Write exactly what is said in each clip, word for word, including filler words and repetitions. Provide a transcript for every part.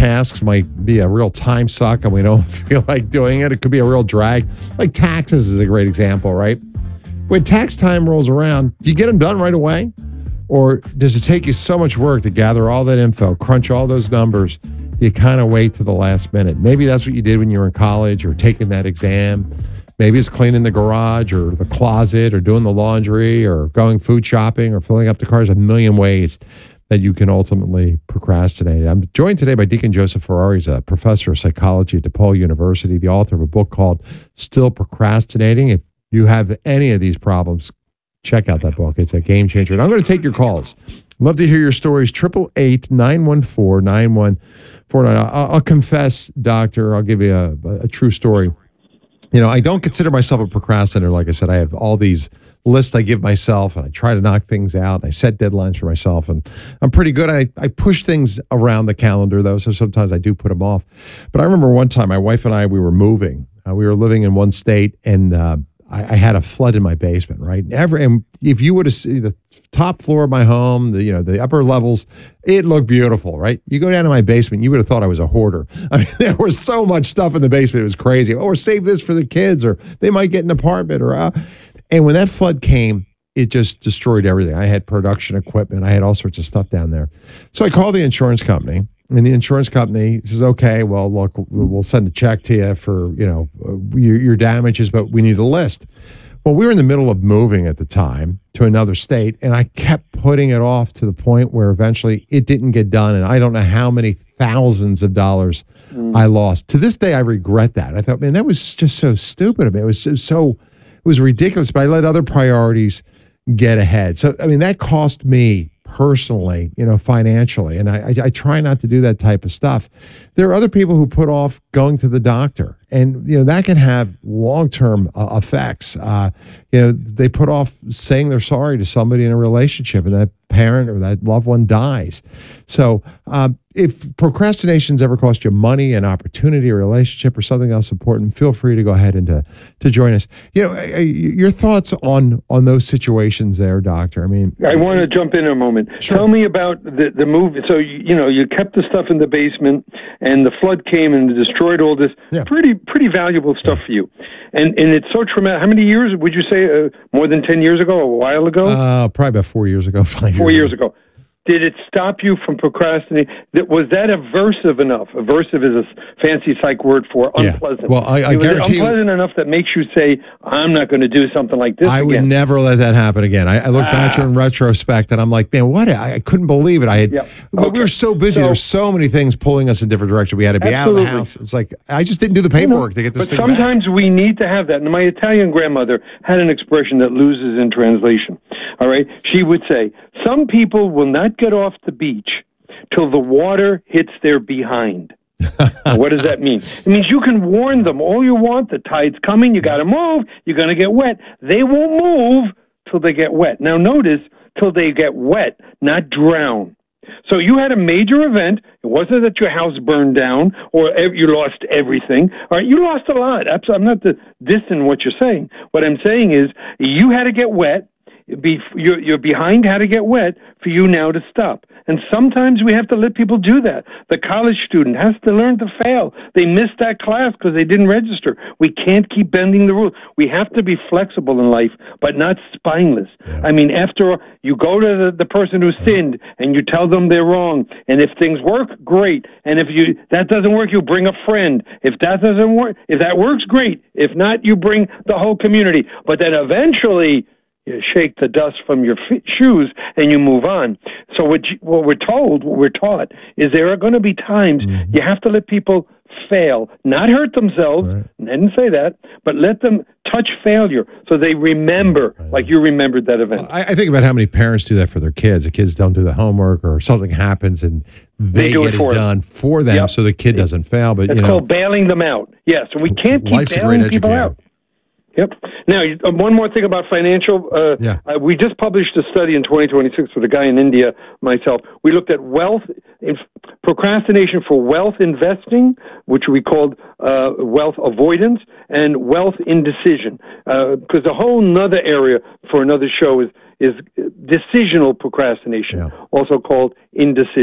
tasks might be a real time suck and we don't feel like doing it. It could be a real drag. Like taxes is a great example, right? When tax time rolls around, do you get them done right away? Or does it take you so much work to gather all that info, crunch all those numbers? You kind of wait to the last minute. Maybe that's what you did when you were in college or taking that exam. Maybe it's cleaning the garage or the closet or doing the laundry or going food shopping or filling up the car. There's a million ways that you can ultimately procrastinate. I'm joined today by Deacon Joseph Ferrari. He's a professor of psychology at DePaul University, the author of a book called Still Procrastinating. If you have any of these problems, check out that book. It's a game changer. And I'm going to take your calls. Love to hear your stories. eight eight eight, nine one four, nine one four nine. I'll, I'll confess, doctor, I'll give you a, a true story. You know, I don't consider myself a procrastinator. Like I said, I have all these lists I give myself, and I try to knock things out, and I set deadlines for myself, and I'm pretty good. I, I push things around the calendar, though, so sometimes I do put them off. But I remember one time, my wife and I, we were moving. Uh, we were living in one state, and uh, I, I had a flood in my basement, right? Every, and if you would have seen the top floor of my home, the you know the upper levels, it looked beautiful, right? You go down to my basement, you would have thought I was a hoarder. I mean, there was so much stuff in the basement; it was crazy. Or save this for the kids, or they might get an apartment, or uh, and when that flood came, it just destroyed everything. I had production equipment, I had all sorts of stuff down there. So I called the insurance company, and the insurance company says, "Okay, well, look, we'll send a check to you for you know your, your damages, but we need a list." Well, we were in the middle of moving at the time to another state, and I kept putting it off to the point where eventually it didn't get done, and I don't know how many thousands of dollars mm. I lost. To this day, I regret that. I thought, man, that was just so stupid of me. It was so, so it was ridiculous, but I let other priorities get ahead. So, I mean, that cost me personally, you know, financially, and I, I, I try not to do that type of stuff. There are other people who put off going to the doctor, and you know that can have long-term uh, effects. Uh, you know, they put off saying they're sorry to somebody in a relationship, and that parent or that loved one dies. So, uh, if procrastination's ever cost you money, an opportunity, a relationship, or something else important, feel free to go ahead and to to join us. You know, your thoughts on on those situations, there, doctor. I mean, I want to jump in a moment. Sure. Tell me about the the move. So you, you know, you kept the stuff in the basement, and the flood came and destroyed all this yeah. pretty pretty valuable stuff yeah. for you, and and it's so traumatic. How many years would you say? Uh, more than ten years ago? A while ago? Uh, probably about four years ago. Five four years, years ago. ago. Did it stop you from procrastinating? Was that aversive enough? Aversive is a fancy psych word for unpleasant. Yeah. Well, I, I was guarantee it unpleasant you, enough that makes you say, I'm not going to do something like this I again. would never let that happen again. I, I look ah. back in retrospect, and I'm like, man, what? I, I couldn't believe it. I had, yep. but okay. we were so busy. So, There's so many things pulling us in different directions. We had to be absolutely. out of the house. It's like, I just didn't do the paperwork you know, to get this but thing sometimes back. we need to have that. And my Italian grandmother had an expression that loses in translation. All right? She would say, some people will not get off the beach till the water hits their behind. What does that mean? It means you can warn them all you want. The tide's coming. You got to move. You're going to get wet. They won't move till they get wet. Now notice, till they get wet, not drown. So you had a major event. It wasn't that your house burned down or you lost everything. All right, you lost a lot. I'm not dissing what you're saying. What I'm saying is you had to get wet. Be, your, your behind had to get wet for you now to stop. And sometimes we have to let people do that. The college student has to learn to fail. They missed that class because they didn't register. We can't keep bending the rules. We have to be flexible in life, but not spineless. Yeah. I mean, after all, you go to the, the person who sinned and you tell them they're wrong. And if things work, great. And if you that doesn't work, you bring a friend. If that doesn't work, if that works, great. If not, you bring the whole community. But then eventually, you shake the dust from your f- shoes and you move on. So what, you, what we're told, what we're taught, is there are going to be times mm-hmm. you have to let people fail, not hurt themselves. Right. I didn't say that, but let them touch failure so they remember, right. like you remembered that event. I, I think about how many parents do that for their kids. The kids don't do the homework or something happens and they, they get it, it done for them yep. so the kid doesn't fail. But it's you know, called bailing them out. Yes, we can't keep bailing people out. Yep. Now, um, one more thing about financial. Uh, yeah. uh, we just published a study in twenty twenty-six with a guy in India, myself. We looked at wealth, in, procrastination for wealth investing, which we called uh, wealth avoidance, and wealth indecision. Because uh, a whole nother area for another show is is decisional procrastination, yeah. also called indecision.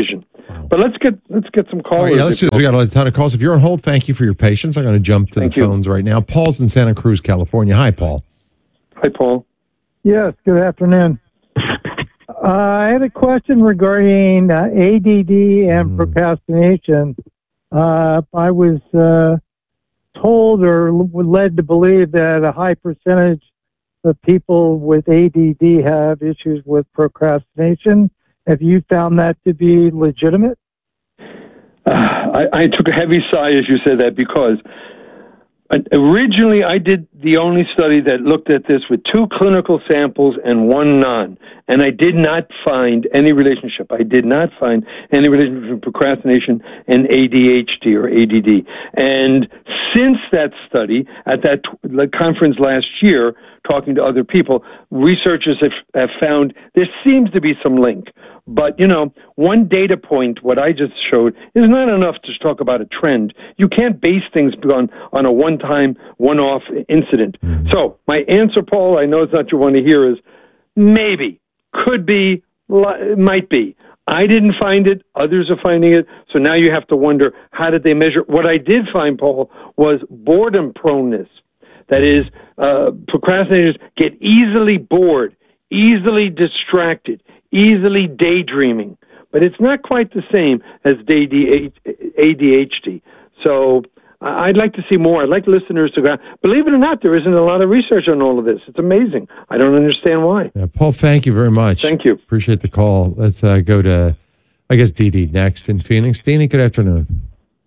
But let's get let's get some All callers. right, yeah, let's do this. We got a ton of calls. If you're on hold, thank you for your patience. I'm going to jump to Thank the you. phones right now. Paul's in Santa Cruz, California. Hi, Paul. Hi, Paul. Yes, good afternoon. Uh, I had a question regarding uh, A D D and Mm. procrastination. Uh, I was uh, told or l- led to believe that a high percentage of people with A D D have issues with procrastination. Have you found that to be legitimate? Uh, I, I took a heavy sigh as you said that because uh, originally I did the only study that looked at this with two clinical samples and one non, and I did not find any relationship. I did not find any relationship between procrastination and A D H D or A D D. And since that study, at that t- conference last year, talking to other people, researchers have, have found there seems to be some link. But, you know, one data point, what I just showed, is not enough to talk about a trend. You can't base things on, on a one-time, one-off incident. So my answer, Paul, I know it's not what you want to hear, is maybe, could be, li- might be. I didn't find it. Others are finding it. So now you have to wonder, how did they measure? What I did find, Paul, was boredom proneness. That is, uh, procrastinators get easily bored, easily distracted, easily daydreaming. But it's not quite the same as A D H D. So I'd like to see more. I'd like listeners to go. Believe it or not, there isn't a lot of research on all of this. It's amazing. I don't understand why. Yeah, Paul, thank you very much. Thank you. Appreciate the call. Let's uh, go to, I guess, Dee Dee next in Phoenix. Dee Dee, good afternoon.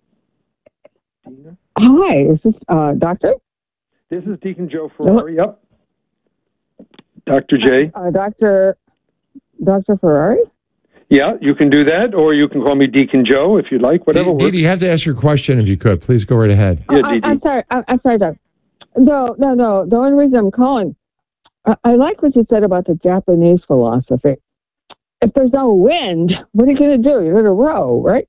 Hi, is this uh, Doctor? This is Deacon Joe Ferrari. Yep. Doctor J. Uh, Doctor Doctor Ferrari? Yeah, you can do that, or you can call me Deacon Joe if you'd like, whatever Dee Dee, works. you have to ask your question if you could. Please go right ahead. Yeah, Oh, I, Dee Dee. I'm sorry. I, I'm sorry, Doctor. No, no, no. The only reason I'm calling, I, I like what you said about the Japanese philosophy. If there's no wind, what are you going to do? You're going to row, right?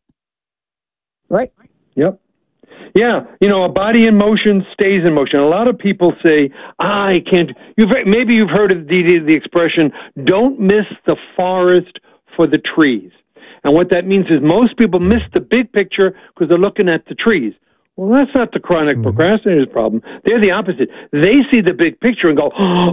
Right? Yep. Yeah, you know, a body in motion stays in motion. A lot of people say, ah, I can't. You've maybe you've heard of the, the, the expression, "Don't miss the forest for the trees." And what that means is most people miss the big picture because they're looking at the trees. Well, that's not the chronic Mm-hmm. procrastinator's problem. They're the opposite. They see the big picture and go,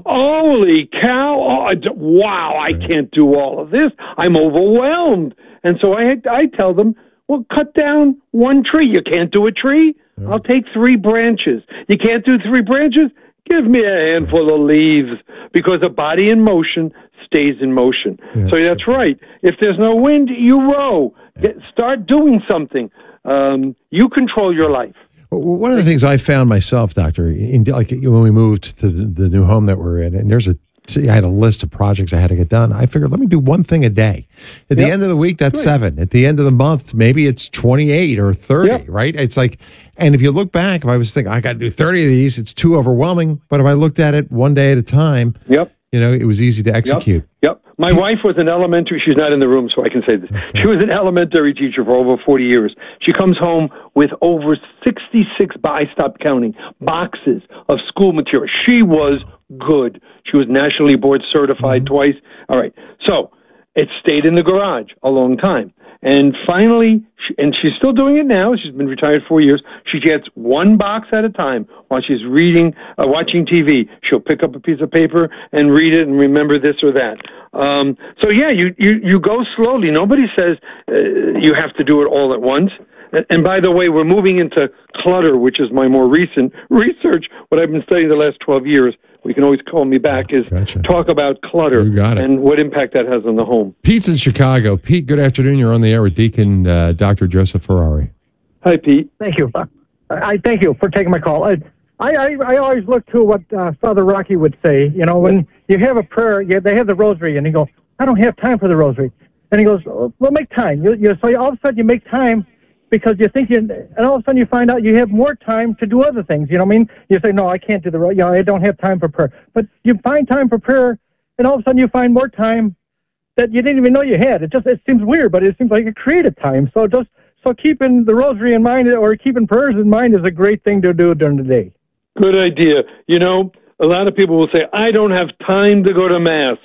holy cow, oh, I d- wow, I can't do all of this. I'm overwhelmed. And so I, I tell them, well, cut down one tree. You can't do a tree? I'll take three branches. You can't do three branches? Give me a handful of leaves, because a body in motion stays in motion. Yes. So that's right. If there's no wind, you row. Get, start doing something. Um, you control your life. Well, one of the things I found myself, Doctor, in, like when we moved to the, the new home that we're in, and there's a, see, I had a list of projects I had to get done. I figured, let me do one thing a day. At the Yep. end of the week, that's Right. seven. At the end of the month, maybe it's twenty-eight or thirty, Yep. right? It's like, and if you look back, if I was thinking, I got to do thirty of these, it's too overwhelming. But if I looked at it one day at a time, Yep. you know, it was easy to execute. Yep. My wife was an elementary, she's not in the room, so I can say this. She was an elementary teacher for over forty years. She comes home with over sixty-six, I stopped counting, boxes of school material. She was good. She was nationally board certified Mm-hmm. twice. All right. So it stayed in the garage a long time. And finally, she, and she's still doing it now. She's been retired four years. She gets one box at a time while she's reading, uh, watching T V. She'll pick up a piece of paper and read it and remember this or that. Um, so yeah, you, you, you go slowly. Nobody says uh, you have to do it all at once. And, and by the way, we're moving into clutter, which is my more recent research. What I've been studying the last twelve years. We can always call me back. Is Gotcha. talk about clutter You got it. and what impact that has on the home. Pete's in Chicago. Pete, good afternoon. You're on the air with Deacon uh, Doctor Joseph Ferrari. Hi, Pete. Thank you. Uh, I thank you for taking my call. I I, I, I always look to what uh, Father Rocky would say. You know, when you have a prayer, you, they have the rosary, and you go, I don't have time for the rosary. And he goes, oh, well, make time. You, you, so all of a sudden you make time because you think you, and all of a sudden you find out you have more time to do other things. You know what I mean? You say, no, I can't do the, you know, I don't have time for prayer. But you find time for prayer, and all of a sudden you find more time that you didn't even know you had. It just, it seems weird, but it seems like a creative time. So just, so keeping the rosary in mind or keeping prayers in mind is a great thing to do during the day. Good idea. You know, a lot of people will say, I don't have time to go to Mass.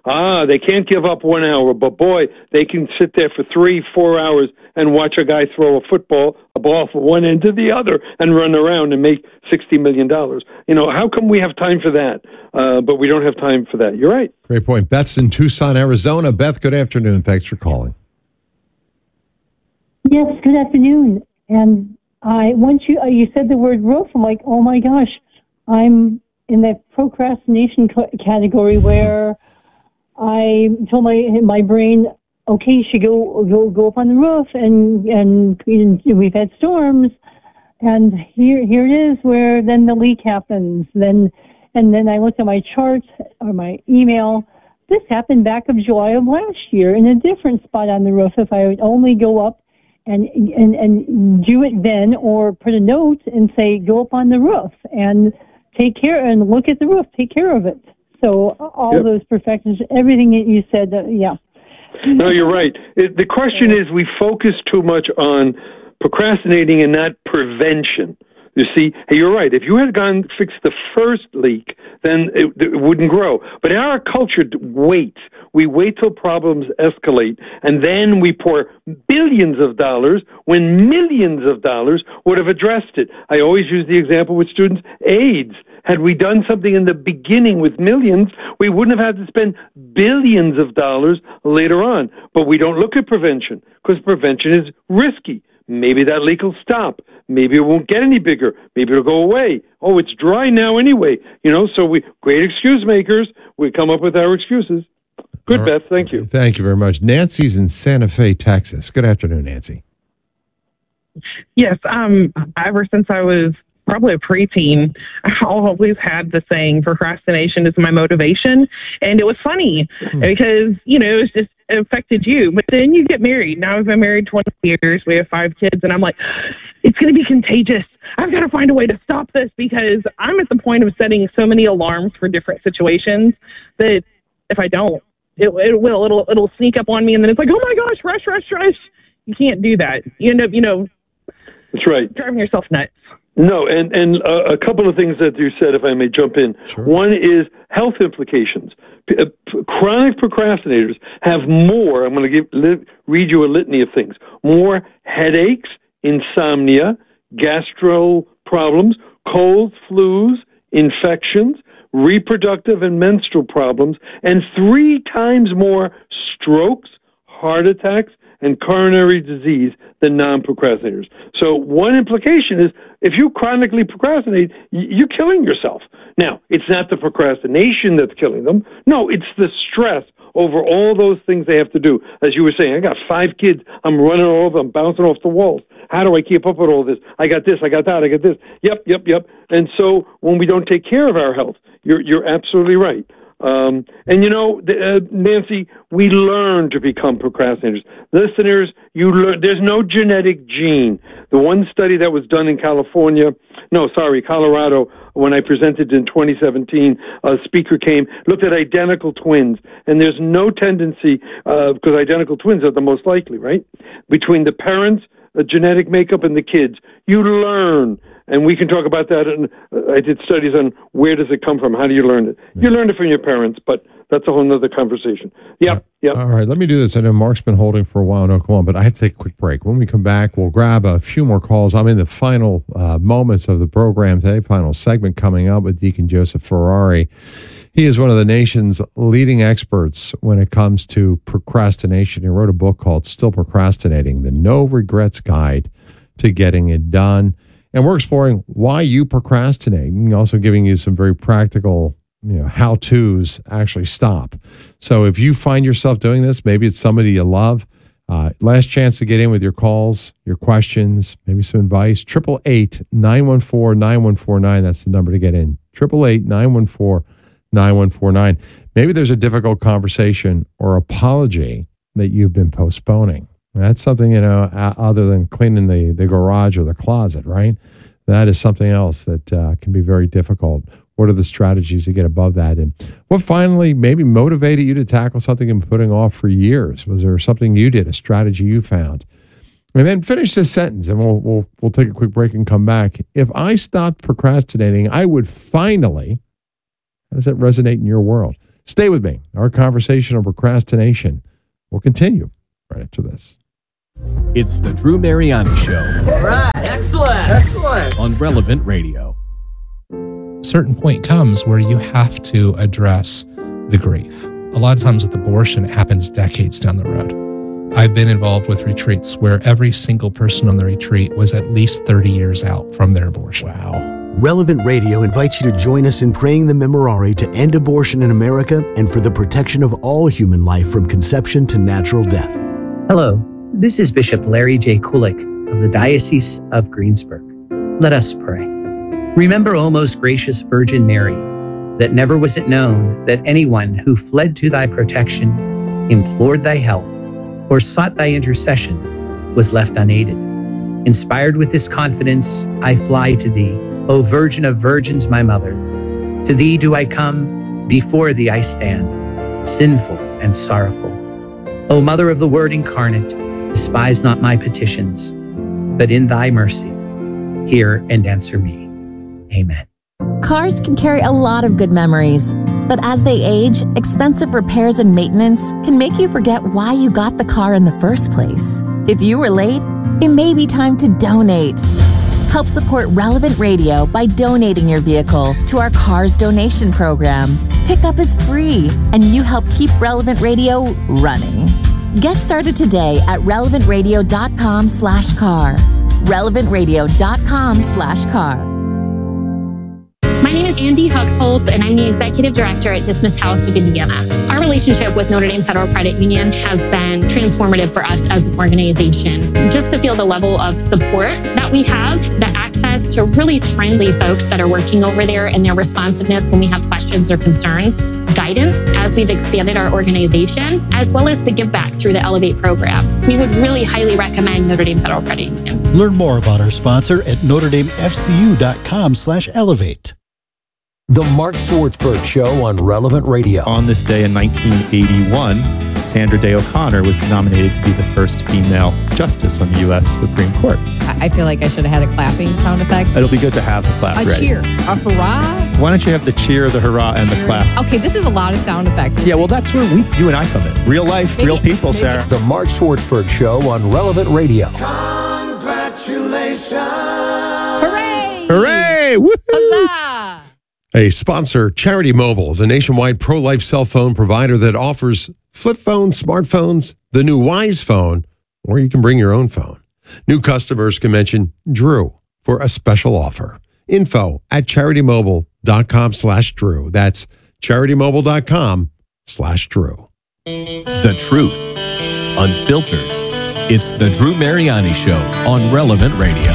Ah, they can't give up one hour, but boy, they can sit there for three, four hours and watch a guy throw a football, a ball from one end to the other, and run around and make sixty million dollars. You know, how come we have time for that, uh, but we don't have time for that? You're right. Great point. Beth's in Tucson, Arizona. Beth, good afternoon. Thanks for calling. Yes, good afternoon. And I once you uh, you said the word roof, I'm like, oh my gosh, I'm in that procrastination co- category where I told my my brain, okay, you should go go go up on the roof, and and we've had storms, and here here it is where then the leak happens. Then and then I looked at my chart or my email. This happened back of July of last year in a different spot on the roof. If I would only go up and and and do it then, or put a note and say go up on the roof and take care and look at the roof, take care of it. So all Yep. those perfections, everything that you said, uh, yeah. No, you're right. It, the question is we focus too much on procrastinating and not prevention. You see, hey, you're right. If you had gone fixed the first leak, then it, it wouldn't grow. But our culture waits. We wait till problems escalate, and then we pour billions of dollars when millions of dollars would have addressed it. I always use the example with students, AIDS. Had we done something in the beginning with millions, we wouldn't have had to spend billions of dollars later on. But we don't look at prevention because prevention is risky. Maybe that leak will stop. Maybe it won't get any bigger. Maybe it'll go away. Oh, it's dry now anyway. You know, so we, great excuse makers, we come up with our excuses. Good, All right. Beth. Thank you. Thank you very much. Nancy's in Santa Fe, Texas. Good afternoon, Nancy. Yes, um, ever since I was probably a preteen, I always had the saying, procrastination is my motivation. And it was funny because, you know, it's just, it affected you. But then you get married. Now I've been married twenty years. We have five kids. And I'm like, it's going to be contagious. I've got to find a way to stop this because I'm at the point of setting so many alarms for different situations that if I don't, it, it will. It'll, it'll sneak up on me. And then it's like, oh my gosh, rush, rush, rush. You can't do that. You end up, you know, That's right. driving yourself nuts. No, and, and uh, a couple of things that you said, if I may jump in. Sure. One is health implications. P- uh, p- chronic procrastinators have more, I'm going to give li- read you a litany of things, more headaches, insomnia, gastro problems, colds, flus, infections, reproductive and menstrual problems, and three times more strokes, heart attacks, and coronary disease than non-procrastinators. So one implication is if you chronically procrastinate, you're killing yourself. Now, it's not the procrastination that's killing them. No, it's the stress over all those things they have to do. As you were saying, I got five kids. I'm running all over. I'm bouncing off the walls. How do I keep up with all this? I got this. I got that. I got this. Yep, yep, yep. And so when we don't take care of our health, you're you're absolutely right. Um, and you know, uh, Nancy, we learn to become procrastinators. Listeners, you learn. There's no genetic gene. The one study that was done in California, no, sorry, Colorado, when I presented in twenty seventeen, a speaker came, looked at identical twins, and there's no tendency, uh, because identical twins are the most likely, right? Between the parents, the genetic makeup, and the kids, you learn. And we can talk about that. And uh, I did studies on where does it come from? How do you learn it? You learn it from your parents, but that's a whole other conversation. Yep, yep. All right, let me do this. I know Mark's been holding for a while in Oklahoma, but I have to take a quick break. When we come back, we'll grab a few more calls. I'm in the final uh, moments of the program today, final segment coming up with Deacon Joseph Ferrari. He is one of the nation's leading experts when it comes to procrastination. He wrote a book called Still Procrastinating, the No Regrets Guide to Getting It Done. And we're exploring why you procrastinate and also giving you some very practical, you know, how-tos actually stop. So if you find yourself doing this, maybe it's somebody you love, uh, last chance to get in with your calls, your questions, maybe some advice, eight eight eight, nine one four, nine one four nine. That's the number to get in, eight eight eight, nine one four, nine one four nine. Maybe there's a difficult conversation or apology that you've been postponing. That's something, you know, other than cleaning the, the garage or the closet, right? That is something else that uh, can be very difficult. What are the strategies to get above that? And what finally maybe motivated you to tackle something you've been putting off for years? Was there something you did, a strategy you found? And then finish this sentence, and we'll, we'll, we'll take a quick break and come back. If I stopped procrastinating, I would finally, how does that resonate in your world? Stay with me. Our conversation on procrastination will continue right after this. It's the Drew Mariani Show. All right, excellent, excellent. On Relevant Radio. A certain point comes where you have to address the grief. A lot of times with abortion, it happens decades down the road. I've been involved with retreats where every single person on the retreat was at least thirty years out from their abortion. Wow. Relevant Radio invites you to join us in praying the Memorare to end abortion in America and for the protection of all human life from conception to natural death. Hello, this is Bishop Larry J. Kulik of the Diocese of Greensburg. Let us pray. Remember, O most gracious Virgin Mary, that never was it known that anyone who fled to thy protection, implored thy help, or sought thy intercession was left unaided. Inspired with this confidence, I fly to thee, O Virgin of Virgins, my mother. To thee do I come, before thee I stand, sinful and sorrowful. O Mother of the Word incarnate, despise not my petitions, but in thy mercy, hear and answer me. Amen. Cars can carry a lot of good memories, but as they age, expensive repairs and maintenance can make you forget why you got the car in the first place. If you were late, it may be time to donate. Help support Relevant Radio by donating your vehicle to our Cars Donation Program. Pickup is free, and you help keep Relevant Radio running. Get started today at relevantradio.com slash car. relevantradio.com slash car. My name is Andy Huxhold, and I'm the Executive Director at Dismiss House of Indiana. Our relationship with Notre Dame Federal Credit Union has been transformative for us as an organization. Just to feel the level of support that we have, the access to really friendly folks that are working over there, and their responsiveness when we have questions or concerns, guidance as we've expanded our organization, as well as the give back through the Elevate program. We would really highly recommend Notre Dame Federal Credit Union. Learn more about our sponsor at notredamefcu.com slash elevate. The Mark Swartzberg Show on Relevant Radio. On this day in nineteen eighty-one, Sandra Day O'Connor was nominated to be the first female justice on the U S Supreme Court. I feel like I should have had a clapping sound effect. It'll be good to have the clap a ready. cheer. A hurrah. Why don't you have the cheer, the hurrah, and the clap? Okay, this is a lot of sound effects. Yeah, well, that's where we, you and I come in. Real life, maybe, real people, maybe. Sarah. The Mark Swartzberg Show on Relevant Radio. Congratulations. Hooray. Hooray. Woo-hoo. Huzzah. A sponsor, Charity Mobile, is a nationwide pro-life cell phone provider that offers flip phones, smartphones, the new Wise phone, or you can bring your own phone. New customers can mention Drew for a special offer. Info at charitymobile.com slash Drew. That's charitymobile.com slash Drew. The truth, unfiltered. It's the Drew Mariani Show on Relevant Radio.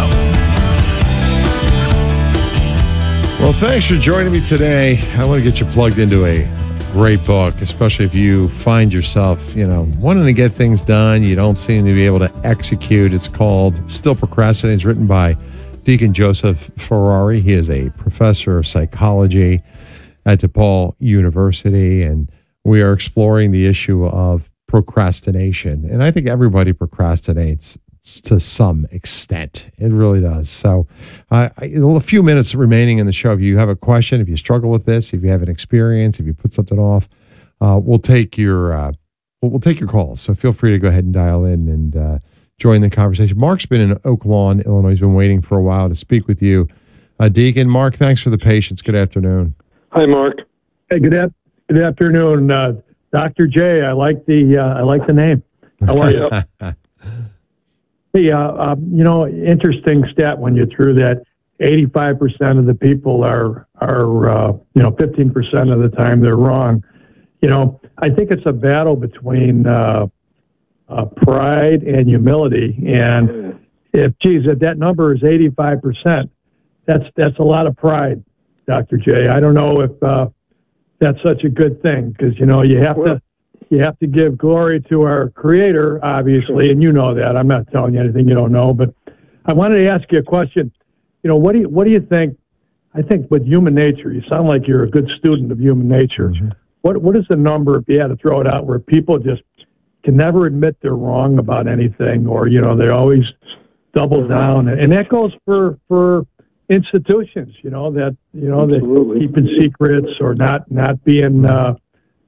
Well, thanks for joining me today. I want to get you plugged into a great book, especially if you find yourself, you know, wanting to get things done. You don't seem to be able to execute. It's called Still Procrastinating. It's written by Deacon Joseph Ferrari. He is a professor of psychology at DePaul University, and we are exploring the issue of procrastination. And I think everybody procrastinates to some extent. It really does. So uh, a few minutes remaining in the show. If you have a question, if you struggle with this, if you have an experience, if you put something off, uh, we'll take your uh, we'll, we'll take your calls. So feel free to go ahead and dial in and uh, join the conversation. Mark's been in Oak Lawn, Illinois. He's been waiting for a while to speak with you. Uh, Deacon, Mark, thanks for the patience. Good afternoon. Hi, Mark. Hey, good, ap- good afternoon, uh, Doctor J. I like the uh, I like the name. How are you? Hey, uh, uh, you know, interesting stat when you threw that eighty-five percent of the people are, are uh, you know, fifteen percent of the time they're wrong. You know, I think it's a battle between uh, uh, pride and humility. And if, geez, if that number is eighty-five percent, that's, that's a lot of pride, Doctor J. I don't know if uh, that's such a good thing because, you know, you have to, You have to give glory to our Creator, obviously, and you know that. I'm not telling you anything you don't know, but I wanted to ask you a question. You know, what do you what do you think? I think with human nature, you sound like you're a good student of human nature. Mm-hmm. What what is the number, if you had to throw it out, where people just can never admit they're wrong about anything, or you know they always double down, and that goes for for institutions. You know that you know that keeping secrets or not not being. Uh,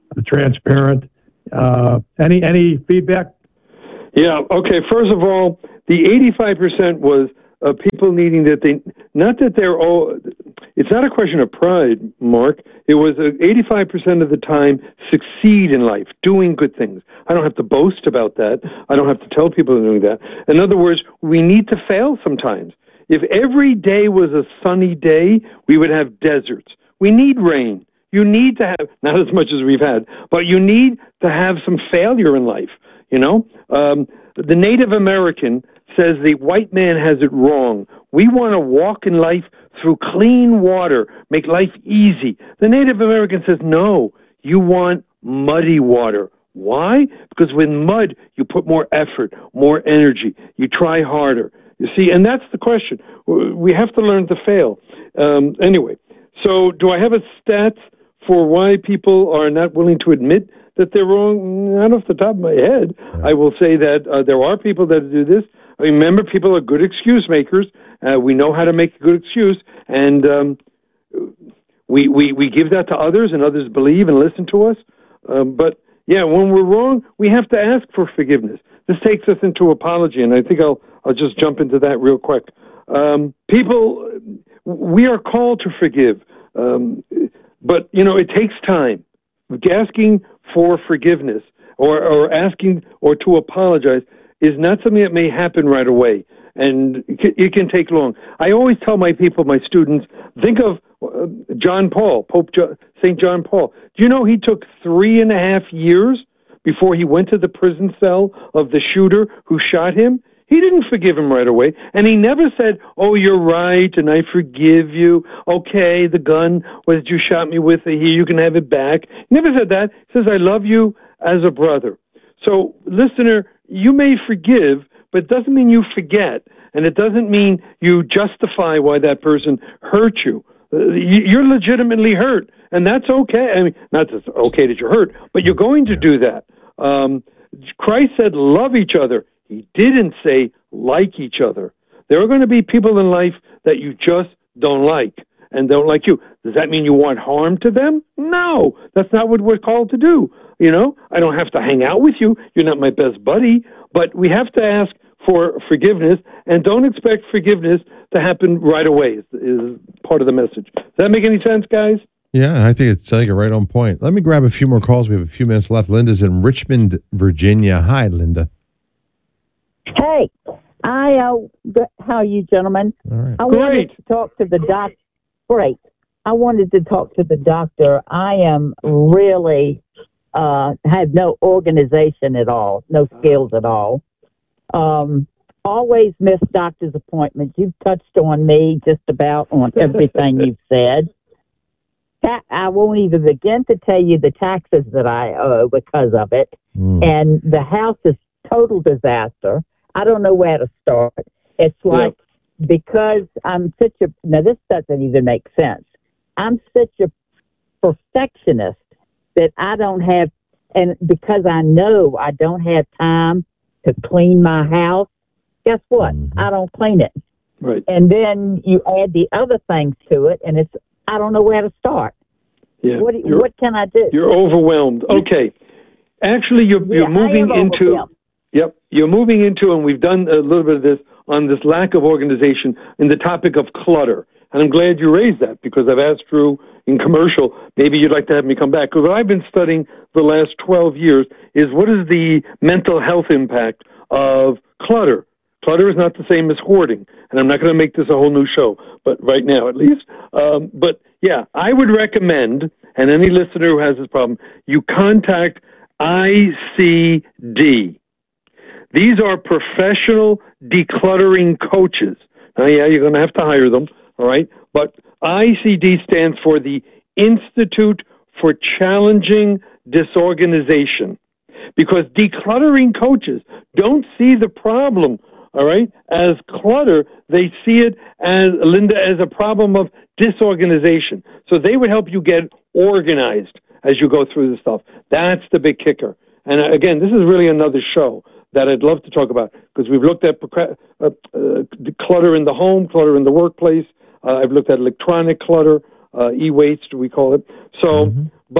transparent. Uh, any any feedback? Yeah. Okay. First of all, the eighty-five percent was uh, people needing that they not that they're all. It's not a question of pride, Mark. It was uh, eighty-five percent of the time succeed in life, doing good things. I don't have to boast about that. I don't have to tell people they're doing that. In other words, we need to fail sometimes. If every day was a sunny day, we would have deserts. We need rain. You need to have, not as much as we've had, but you need to have some failure in life, you know? Um, the Native American says the white man has it wrong. We want to walk in life through clean water, make life easy. The Native American says, no, you want muddy water. Why? Because with mud, you put more effort, more energy. You try harder. You see, and that's the question. We have to learn to fail. Um, anyway, so do I have a stats for why people are not willing to admit that they're wrong? Not off the top of my head. I will say that uh, there are people that do this. Remember, people are good excuse makers. Uh, we know how to make a good excuse, and um, we, we, we give that to others, and others believe and listen to us. Um, but, yeah, when we're wrong, we have to ask for forgiveness. This takes us into apology, and I think I'll, I'll just jump into that real quick. Um, people, we are called to forgive. Um, But, you know, it takes time. Asking for forgiveness or, or asking or to apologize is not something that may happen right away. And it can take long. I always tell my people, my students, think of uh, John Paul, Pope jo- Saint John Paul. Do you know he took three and a half years before he went to the prison cell of the shooter who shot him? He didn't forgive him right away, and he never said, oh, you're right, and I forgive you. Okay, the gun was you shot me with, here, you can have it back. He never said that. He says, I love you as a brother. So, listener, you may forgive, but it doesn't mean you forget, and it doesn't mean you justify why that person hurt you. Uh, you're legitimately hurt, and that's okay. I mean, not that it's okay that you're hurt, but you're going to do that. Um, Christ said, love each other. He didn't say like each other. There are going to be people in life that you just don't like and don't like you. Does that mean you want harm to them? No, that's not what we're called to do. You know, I don't have to hang out with you. You're not my best buddy, but we have to ask for forgiveness, and don't expect forgiveness to happen right away is, is part of the message. Does that make any sense, guys? Yeah, I think it's like right on point. Let me grab a few more calls. We have a few minutes left. Linda's in Richmond, Virginia. Hi, Linda. Hey, I uh, how are you, gentlemen? All right. I wanted to talk to the doc. Great. I wanted to talk to the doctor. I am really uh, have no organization at all, no skills at all. Um, always miss doctor's appointments. You've touched on me just about on everything you've said. Ta- I won't even begin to tell you the taxes that I owe because of it, mm. and the house is total disaster. I don't know where to start. It's like, yeah. because I'm such a, now this doesn't even make sense. I'm such a perfectionist that I don't have, and because I know I don't have time to clean my house, guess what? Mm-hmm. I don't clean it. Right. And then you add the other things to it, and it's, I don't know where to start. Yeah. What, what can I do? You're overwhelmed. Okay. Actually, you're, yeah, you're moving into... overwhelmed. Yep. You're moving into, and we've done a little bit of this on this lack of organization in the topic of clutter. And I'm glad you raised that because I've asked Drew in commercial, maybe you'd like to have me come back. Because what I've been studying the last twelve years is what is the mental health impact of clutter. Clutter is not the same as hoarding. And I'm not going to make this a whole new show, but right now at least. Um, but yeah, I would recommend, and any listener who has this problem, you contact I C D. These are professional decluttering coaches. Now, yeah, you're going to have to hire them, all right? But I C D stands for the Institute for Challenging Disorganization, because decluttering coaches don't see the problem, all right, as clutter. They see it, as Linda, as a problem of disorganization. So they would help you get organized as you go through the stuff. That's the big kicker. And again, this is really another show that I'd love to talk about, because we've looked at uh, uh, clutter in the home, clutter in the workplace. Uh, I've looked at electronic clutter, uh, e-waste, we call it. So, mm-hmm. but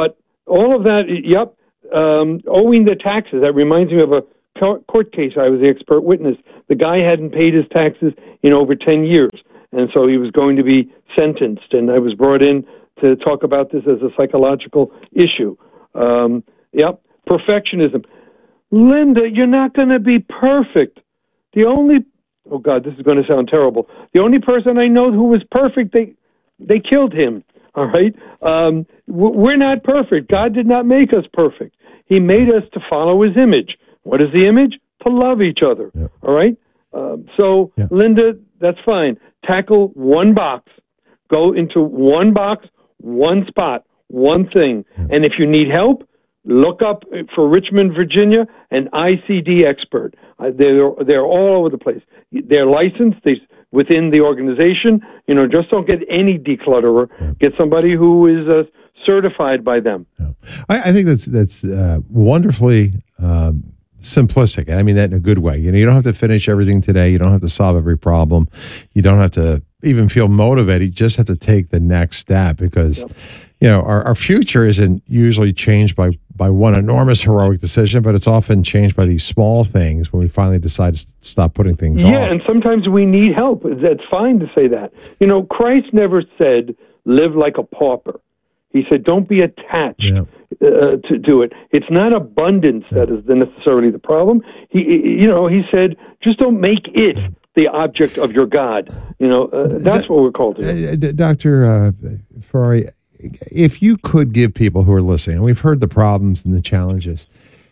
all of that, yep. Um, owing the taxes. That reminds me of a court case. I was the expert witness. The guy hadn't paid his taxes in over ten years, and so he was going to be sentenced. And I was brought in to talk about this as a psychological issue. Um, yep, perfectionism. Linda, you're not going to be perfect. The only, oh God, this is going to sound terrible. The only person I know who was perfect, they they killed him. All right? Um, we're not perfect. God did not make us perfect. He made us to follow his image. What is the image? To love each other. Yeah. All right? Um, so, yeah. Linda, that's fine. Tackle one box. Go into one box, one spot, one thing. Yeah. And if you need help, look up for Richmond, Virginia, an I C D expert. Uh, they're, they're all over the place. They're licensed. They within the organization. You know, just don't get any declutterer. Yeah. Get somebody who is uh, certified by them. Yeah. I, I think that's that's uh, wonderfully um, simplistic. I mean that in a good way. You know, you don't have to finish everything today. You don't have to solve every problem. You don't have to even feel motivated. You just have to take the next step because, yep. you know, our, our future isn't usually changed by by one enormous heroic decision, but it's often changed by these small things when we finally decide to stop putting things yeah, off. Yeah, and sometimes we need help. It's fine to say that. You know, Christ never said, live like a pauper. He said, don't be attached yeah. uh, to, to it. It's not abundance yeah. that is necessarily the problem. He, you know, he said, just don't make it the object of your God. You know, uh, that's what we're called to do. Uh, Doctor Uh, Ferrari, if you could give people who are listening, and we've heard the problems and the challenges,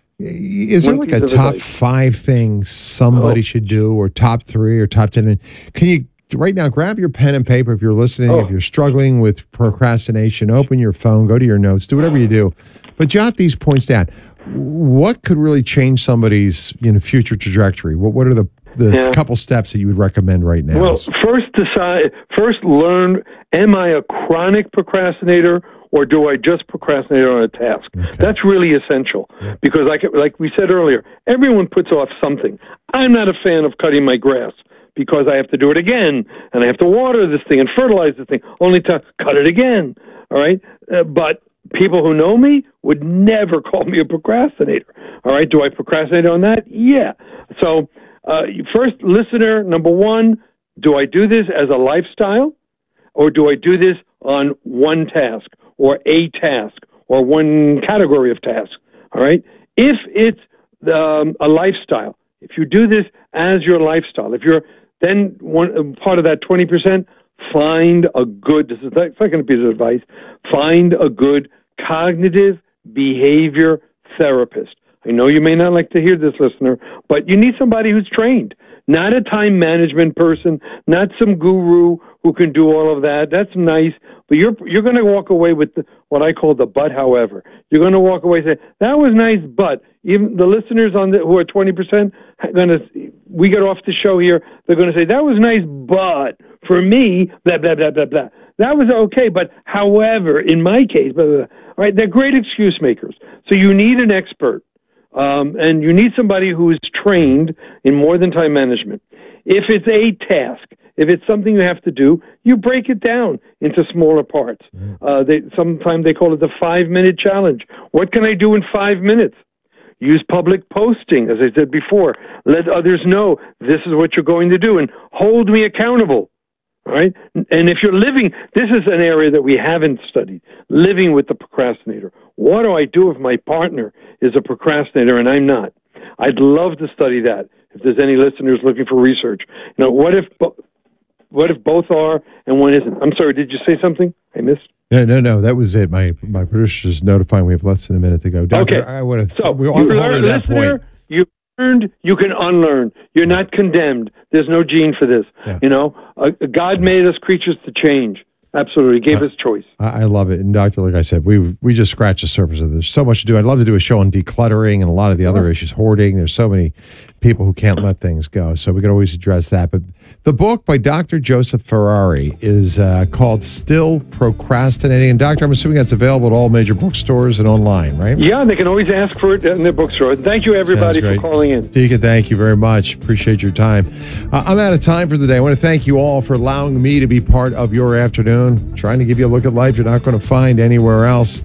is there like a top five things somebody oh. should do, or top three, or top ten? Can you right now grab your pen and paper if you're listening? Oh. If you're struggling with procrastination, open your phone, go to your notes, do whatever you do, but jot these points down. What could really change somebody's you know future trajectory? What what are the the yeah. couple steps that you would recommend right now? Well, first decide, first learn, am I a chronic procrastinator or do I just procrastinate on a task? Okay. That's really essential yeah. because like, like we said earlier, everyone puts off something. I'm not a fan of cutting my grass because I have to do it again and I have to water this thing and fertilize this thing only to cut it again. All right. Uh, but people who know me would never call me a procrastinator. All right. Do I procrastinate on that? Yeah. So, Uh, first, listener, number one, do I do this as a lifestyle or do I do this on one task or a task or one category of tasks? All right. If it's um, a lifestyle, if you do this as your lifestyle, if you're then one part of that twenty percent, find a good, this is the second piece of advice, find a good cognitive behavior therapist. I know you may not like to hear this, listener, but you need somebody who's trained, not a time management person, not some guru who can do all of that. That's nice, but you're you're going to walk away with the, what I call the but, however. You're going to walk away and say, that was nice, but even the listeners on the, who are twenty percent, going to, we get off the show here, they're going to say, that was nice, but for me, blah, blah, blah, blah, blah. That was okay, but however, in my case, blah, blah, blah. All right, they're great excuse makers. So you need an expert. Um, and you need somebody who is trained in more than time management. If it's a task, if it's something you have to do, you break it down into smaller parts. Uh, they, sometimes they call it the five-minute challenge. What can I do in five minutes? Use public posting, as I said before. Let others know this is what you're going to do, and hold me accountable. All right? And if you're living, this is an area that we haven't studied, living with the procrastinator. What do I do if my partner is a procrastinator and I'm not? I'd love to study that if there's any listeners looking for research. You know, what if bo- what if both are and one isn't? I'm sorry, did you say something I missed? No, no, no, that was it. My my producer's notifying we have less than a minute to go. Doctor, okay. I would have, so we you ought to learn, hold that listener, point. You learned, you can unlearn. You're not condemned. There's no gene for this. Yeah. You know, uh, God made us creatures to change. Absolutely. He gave uh, us choice. I, I love it. And Doctor, like I said, we we just scratched the surface of this. There's so much to do. I'd love to do a show on decluttering and a lot of the other issues, hoarding. There's so many people who can't let things go. So we could always address that. But the book by Doctor Joseph Ferrari is uh, called Still Procrastinating. And Doctor, I'm assuming that's available at all major bookstores and online, right? Yeah, they can always ask for it in their bookstore. Thank you, everybody, for calling in. Deacon, thank you very much. Appreciate your time. Uh, I'm out of time for the day. I want to thank you all for allowing me to be part of your afternoon, trying to give you a look at life you're not going to find anywhere else.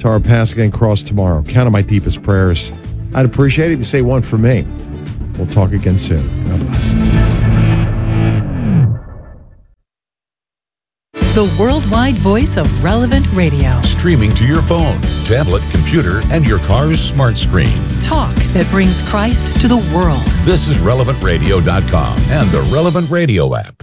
to our Pass Again Cross tomorrow. Count on my deepest prayers. I'd appreciate it if you say one for me. We'll talk again soon. God bless. The worldwide voice of Relevant Radio. Streaming to your phone, tablet, computer, and your car's smart screen. Talk that brings Christ to the world. This is relevant radio dot com and the Relevant Radio app.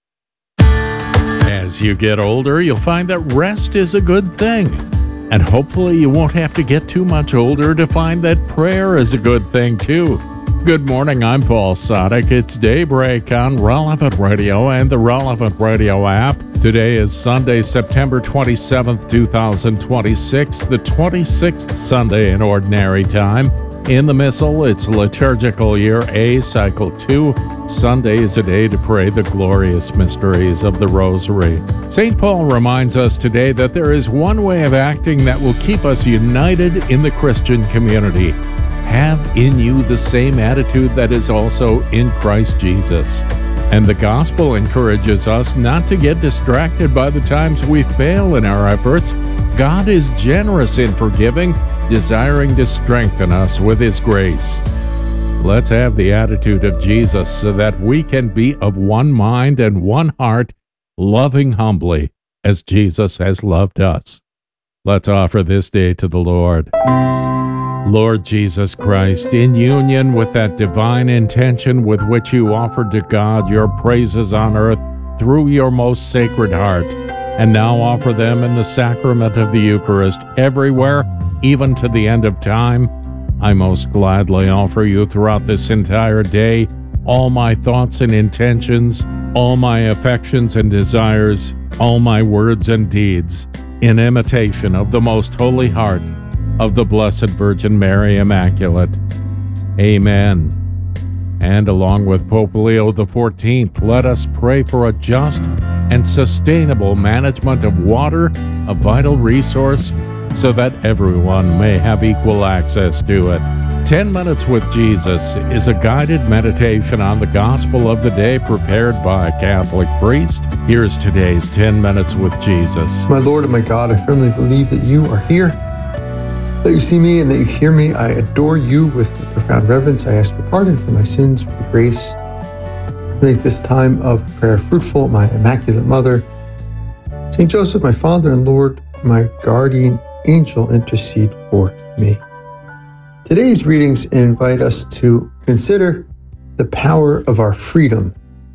As you get older, you'll find that rest is a good thing. And hopefully you won't have to get too much older to find that prayer is a good thing too. Good morning, I'm Paul Sadek. It's Daybreak on Relevant Radio and the Relevant Radio app. Today is Sunday, September twenty-seventh, twenty twenty-six, the twenty-sixth Sunday in Ordinary Time. In the Missal, it's liturgical year A, cycle two. Sunday is a day to pray the glorious mysteries of the Rosary. Saint Paul reminds us today that there is one way of acting that will keep us united in the Christian community. Have in you the same attitude that is also in Christ Jesus. And the gospel encourages us not to get distracted by the times we fail in our efforts. God is generous in forgiving, desiring to strengthen us with His grace. Let's have the attitude of Jesus so that we can be of one mind and one heart, loving humbly as Jesus has loved us. Let's offer this day to the Lord. Lord Jesus Christ, in union with that divine intention with which you offered to God your praises on earth through your most sacred heart, and now offer them in the sacrament of the Eucharist everywhere, even to the end of time, I most gladly offer you throughout this entire day all my thoughts and intentions, all my affections and desires, all my words and deeds, in imitation of the most holy heart of the Blessed Virgin Mary Immaculate. Amen. And along with Pope Leo the fourteenth, let us pray for a just and sustainable management of water, a vital resource, so that everyone may have equal access to it. Ten Minutes with Jesus is a guided meditation on the gospel of the day prepared by a Catholic priest. Here's today's Ten Minutes with Jesus. My Lord and my God, I firmly believe that you are here, that you see me and that you hear me. I adore you with profound reverence. I ask your pardon for my sins, for your grace. Make this time of prayer fruitful, my Immaculate Mother. Saint Joseph, my Father and Lord, my guardian angel, intercede for me. Today's readings invite us to consider the power of our freedom.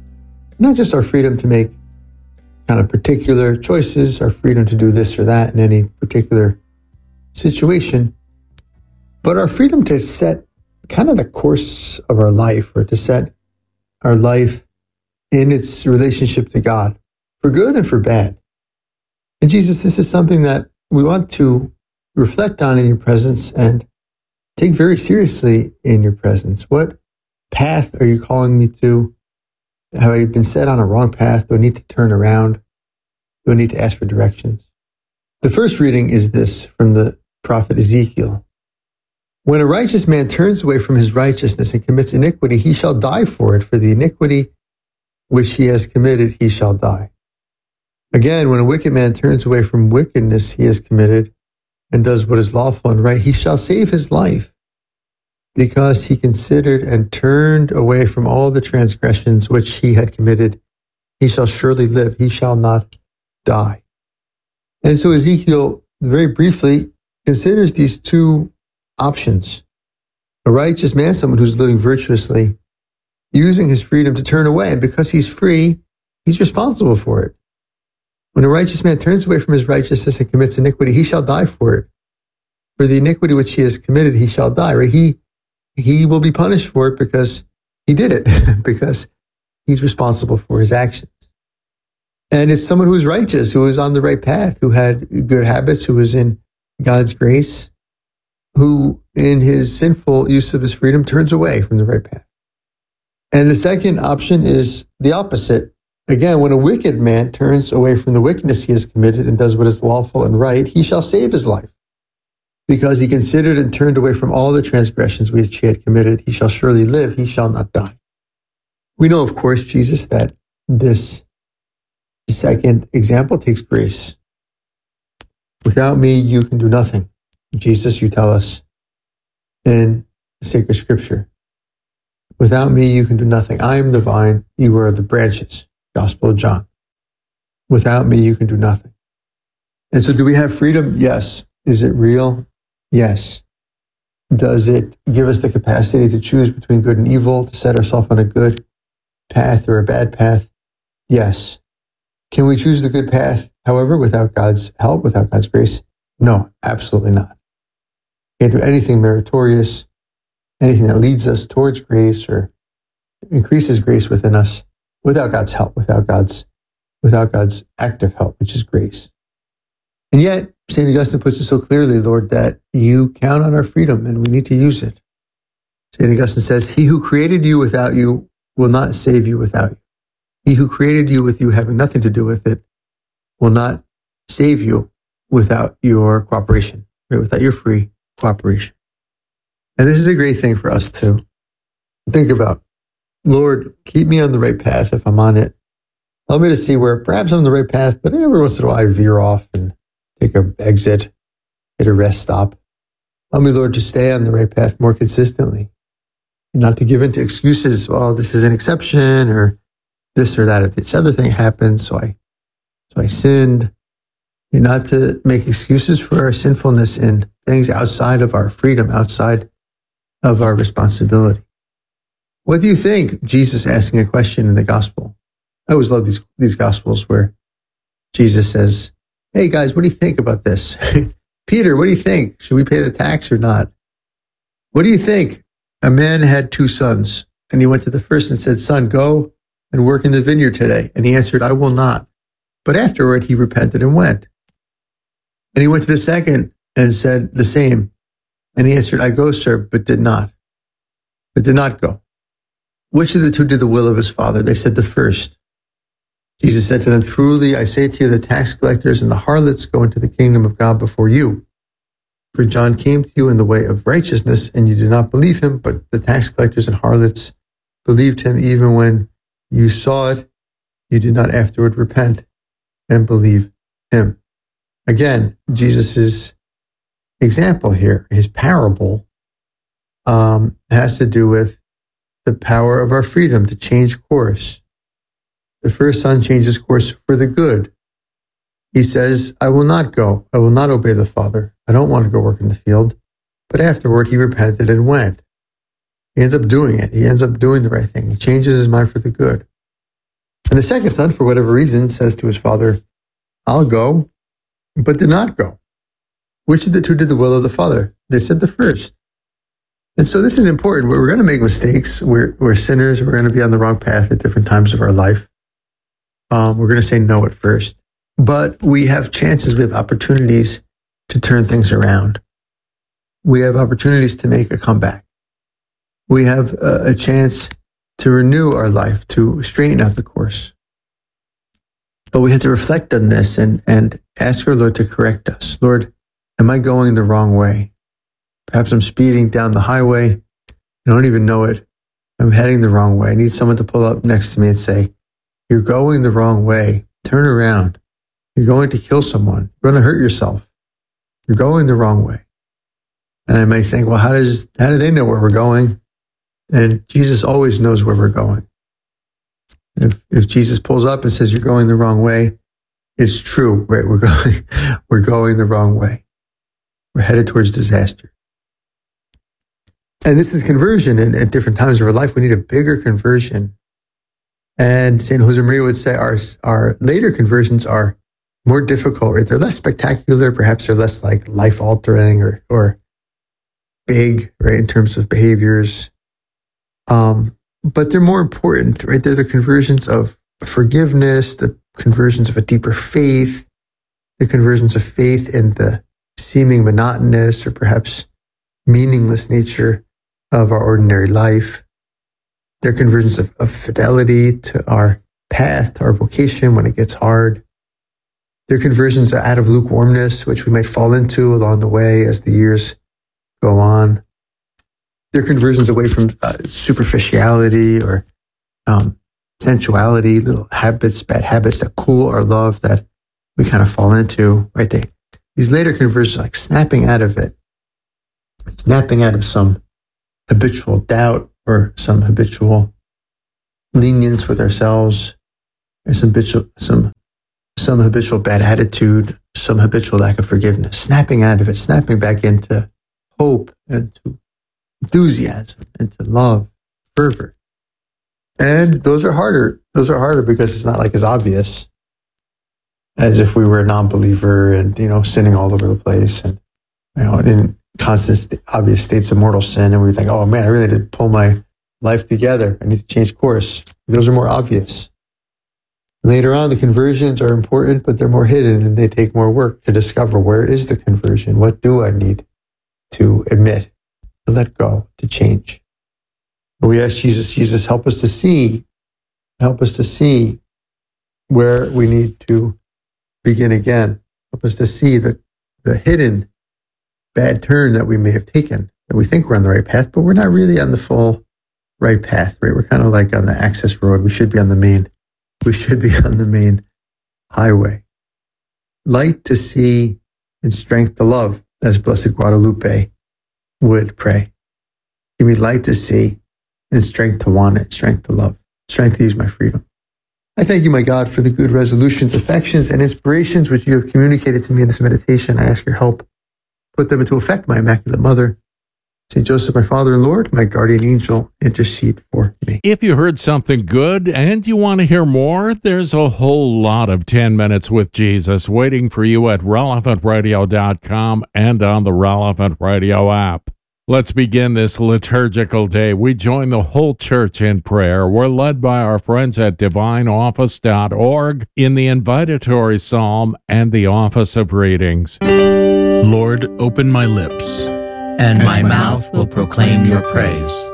Not just our freedom to make kind of particular choices, our freedom to do this or that in any particular situation, but our freedom to set kind of the course of our life, or to set our life in its relationship to God, for good and for bad. And Jesus, this is something that we want to reflect on in your presence and take very seriously in your presence. What path are you calling me to? Have I been set on a wrong path? Do I need to turn around? Do I need to ask for directions? The first reading is this from the prophet Ezekiel. When a righteous man turns away from his righteousness and commits iniquity, he shall die for it. For the iniquity which he has committed, he shall die. Again, when a wicked man turns away from wickedness he has committed and does what is lawful and right, he shall save his life, because he considered and turned away from all the transgressions which he had committed. He shall surely live, he shall not die. And so Ezekiel, very briefly, considers these two options. A righteous man, someone who's living virtuously, using his freedom to turn away, and because he's free, he's responsible for it. When a righteous man turns away from his righteousness and commits iniquity, he shall die for it. For the iniquity which he has committed, he shall die. Right? He, he will be punished for it because he did it, because he's responsible for his actions. And it's someone who is righteous, who is on the right path, who had good habits, who is in God's grace, who in his sinful use of his freedom turns away from the right path. And the second option is the opposite. Again, when a wicked man turns away from the wickedness he has committed and does what is lawful and right, he shall save his life. Because he considered and turned away from all the transgressions which he had committed, he shall surely live, he shall not die. We know, of course, Jesus, that this second example takes grace. Without me, you can do nothing. Jesus, you tell us in sacred scripture, without me, you can do nothing. I am the vine, you are the branches. Gospel of John. Without me, you can do nothing. And so do we have freedom? Yes. Is it real? Yes. Does it give us the capacity to choose between good and evil, to set ourselves on a good path or a bad path? Yes. Can we choose the good path, however, without God's help, without God's grace? No, absolutely not. Can't do anything meritorious, anything that leads us towards grace or increases grace within us without God's help, without God's, without God's active help, which is grace. And yet, Saint Augustine puts it so clearly, Lord, that you count on our freedom and we need to use it. Saint Augustine says, he who created you without you will not save you without you. He who created you with you having nothing to do with it will not save you without your cooperation, right? Without your free cooperation. And this is a great thing for us to think about. Lord, keep me on the right path if I'm on it. Help me to see where perhaps I'm on the right path, but every once in a while I veer off and take an exit, hit a rest stop. Help me, Lord, to stay on the right path more consistently, not to give in to excuses. Well, this is an exception, or this or that, or this other thing happened, so I, so I sinned. And not to make excuses for our sinfulness in things outside of our freedom, outside of our responsibility. What do you think? Jesus asking a question in the gospel. I always love these, these gospels where Jesus says, hey guys, what do you think about this? Peter, what do you think? Should we pay the tax or not? What do you think? A man had two sons, and he went to the first and said, son, go and work in the vineyard today. And he answered, I will not. But afterward, he repented and went. And he went to the second and said the same. And he answered, I go, sir, but did not. But did not go. Which of the two did the will of his father? They said the first. Jesus said to them, truly, I say to you, the tax collectors and the harlots go into the kingdom of God before you. For John came to you in the way of righteousness, and you did not believe him, but the tax collectors and harlots believed him. Even when you saw it, you did not afterward repent and believe him. Again, Jesus's example here, his parable, um, has to do with the power of our freedom to change course. The first son changes course for the good. He says, I will not go. I will not obey the Father. I don't want to go work in the field. But afterward, he repented and went. He ends up doing it. He ends up doing the right thing. He changes his mind for the good. And the second son, for whatever reason, says to his father, I'll go, but did not go. Which of the two did the will of the Father? They said the first. And so this is important. We're going to make mistakes. We're, we're sinners. We're going to be on the wrong path at different times of our life. Um, we're going to say no at first. But we have chances, we have opportunities to turn things around. We have opportunities to make a comeback. We have a, a chance to renew our life, to straighten out the course. But we have to reflect on this and, and ask our Lord to correct us. Lord, am I going the wrong way? Perhaps I'm speeding down the highway. I don't even know it. I'm heading the wrong way. I need someone to pull up next to me and say, you're going the wrong way. Turn around. You're going to kill someone. You're going to hurt yourself. You're going the wrong way. And I may think, well, how does how do they know where we're going? And Jesus always knows where we're going. If if Jesus pulls up and says you're going the wrong way, it's true, right? We're going we're going the wrong way. We're headed towards disaster. And this is conversion. And at different times of our life, we need a bigger conversion. And Saint Josemaria would say our our later conversions are more difficult, right? They're less spectacular. Perhaps they're less like life-altering or or big, right, in terms of behaviors. Um, but they're more important, right? They're the conversions of forgiveness, the conversions of a deeper faith, the conversions of faith in the seeming monotonous or perhaps meaningless nature of our ordinary life. They're conversions of, of fidelity to our path, to our vocation when it gets hard. They're conversions out of lukewarmness, which we might fall into along the way as the years go on. They're conversions away from uh, superficiality or um, sensuality, little habits, bad habits that cool our love that we kind of fall into, right? They, these later conversions are like snapping out of it snapping out of some habitual doubt or some habitual lenience with ourselves, or some habitual, some, some habitual bad attitude, some habitual lack of forgiveness, snapping out of it, snapping back into hope and to enthusiasm and to love, fervor. And those are harder. Those are harder because it's not like as obvious as if we were a non-believer and, you know, sinning all over the place and, you know, in constant st- obvious states of mortal sin. And we think, oh man, I really need to pull my life together. I need to change course. Those are more obvious. Later on, the conversions are important, but they're more hidden and they take more work to discover where is the conversion? What do I need to admit, to let go, to change? But we ask Jesus, Jesus, help us to see, help us to see where we need to begin again. Help us to see the, the hidden bad turn that we may have taken, that we think we're on the right path, but we're not really on the full right path, right? We're kind of like on the access road. We should be on the main, we should be on the main highway. Light to see and strength to love, as Blessed Guadalupe would pray. Give me light to see and strength to want it, strength to love, strength to use my freedom. I thank you, my God, for the good resolutions, affections, and inspirations which you have communicated to me in this meditation. I ask your help. Put them into effect, my Immaculate Mother. Saint Joseph, my Father and Lord, my guardian angel, intercede for me. If you heard something good and you want to hear more, there's a whole lot of ten minutes with Jesus waiting for you at relevant radio dot com and on the Relevant Radio app. Let's begin this liturgical day. We join the whole church in prayer. We're led by our friends at divine office dot org in the invitatory psalm and the office of readings. Lord, open my lips, and my mouth will proclaim your praise.